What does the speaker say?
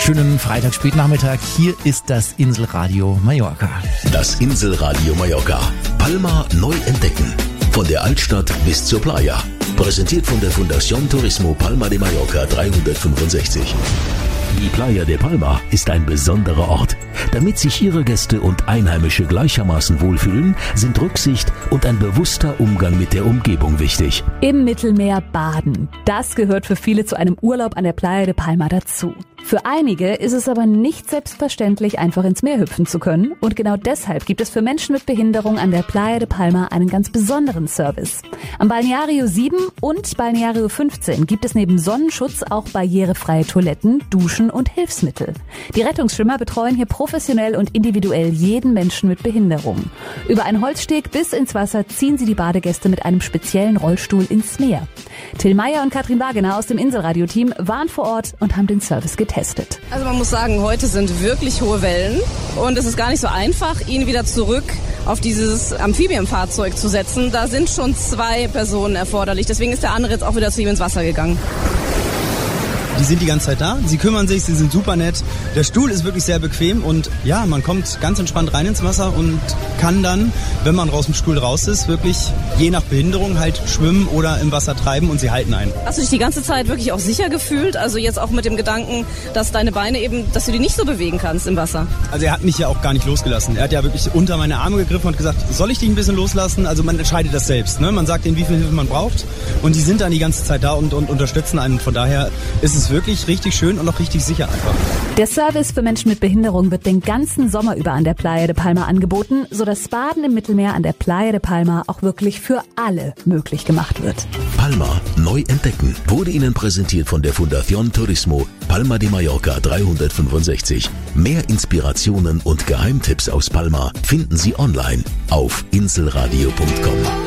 Schönen Freitagsspätnachmittag. Hier ist das Inselradio Mallorca. Das Inselradio Mallorca. Palma neu entdecken. Von der Altstadt bis zur Playa. Präsentiert von der Fundación Turismo Palma de Mallorca 365. Die Playa de Palma ist ein besonderer Ort. Damit sich ihre Gäste und Einheimische gleichermaßen wohlfühlen, sind Rücksicht und ein bewusster Umgang mit der Umgebung wichtig. Im Mittelmeer baden. Das gehört für viele zu einem Urlaub an der Playa de Palma dazu. Für einige ist es aber nicht selbstverständlich, einfach ins Meer hüpfen zu können. Und genau deshalb gibt es für Menschen mit Behinderung an der Playa de Palma einen ganz besonderen Service. Am Balneario 7 und Balneario 15 gibt es neben Sonnenschutz auch barrierefreie Toiletten, Duschen und Hilfsmittel. Die Rettungsschwimmer betreuen hier professionell und individuell jeden Menschen mit Behinderung. Über einen Holzsteg bis ins Wasser ziehen sie die Badegäste mit einem speziellen Rollstuhl ins Meer. Till Meyer und Katrin Wagener aus dem Inselradio-Team waren vor Ort und haben den Service getestet. Also man muss sagen, heute sind wirklich hohe Wellen und es ist gar nicht so einfach, ihn wieder zurück auf dieses Amphibienfahrzeug zu setzen. Da sind schon 2 Personen erforderlich, deswegen ist der andere jetzt auch wieder zu ihm ins Wasser gegangen. Die sind die ganze Zeit da, sie kümmern sich, sie sind super nett. Der Stuhl ist wirklich sehr bequem und ja, man kommt ganz entspannt rein ins Wasser und kann dann, wenn man aus dem Stuhl raus ist, wirklich je nach Behinderung halt schwimmen oder im Wasser treiben und sie halten einen. Hast du dich die ganze Zeit wirklich auch sicher gefühlt? Also jetzt auch mit dem Gedanken, dass deine Beine eben, dass du die nicht so bewegen kannst im Wasser? Also er hat mich ja auch gar nicht losgelassen. Er hat ja wirklich unter meine Arme gegriffen und gesagt, soll ich dich ein bisschen loslassen? Also man entscheidet das selbst, ne? Man sagt ihnen, wie viel Hilfe man braucht und die sind dann die ganze Zeit da und unterstützen einen. Von daher ist es wirklich richtig schön und auch richtig sicher einfach. Der Service für Menschen mit Behinderung wird den ganzen Sommer über an der Playa de Palma angeboten, sodass Baden im Mittelmeer an der Playa de Palma auch wirklich für alle möglich gemacht wird. Palma neu entdecken wurde Ihnen präsentiert von der Fundación Turismo Palma de Mallorca 365. Mehr Inspirationen und Geheimtipps aus Palma finden Sie online auf inselradio.com.